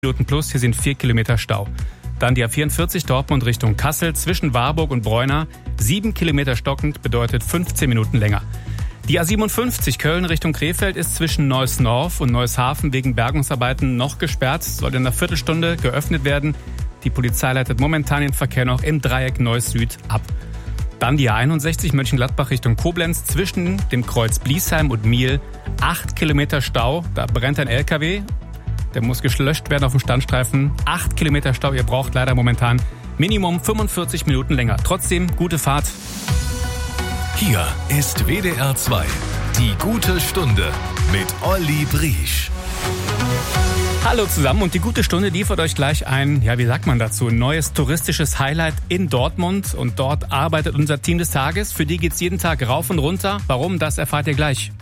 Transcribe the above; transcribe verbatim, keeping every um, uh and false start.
Minuten plus, hier sind vier Kilometer Stau. Dann die A vierundvierzig Dortmund Richtung Kassel zwischen Warburg und Bräuna. sieben Kilometer stockend bedeutet fünfzehn Minuten länger. Die A siebenundfünfzig Köln Richtung Krefeld ist zwischen Neuss-Norf und Neushafen wegen Bergungsarbeiten noch gesperrt. Soll in einer Viertelstunde geöffnet werden. Die Polizei leitet momentan den Verkehr noch im Dreieck Neuss-Süd ab. Dann die A einundsechzig Mönchengladbach Richtung Koblenz zwischen dem Kreuz Bliesheim und Miel. acht Kilometer Stau, da brennt ein L K W. Der muss gelöscht werden auf dem Standstreifen. acht Kilometer Stau, ihr braucht leider momentan Minimum fünfundvierzig Minuten länger. Trotzdem, gute Fahrt. Hier ist W D R zwei, die gute Stunde mit Olli Briesch. Hallo zusammen und die gute Stunde liefert euch gleich ein, ja wie sagt man dazu, ein neues touristisches Highlight in Dortmund. Und dort arbeitet unser Team des Tages. Für die geht's jeden Tag rauf und runter. Warum, das erfahrt ihr gleich.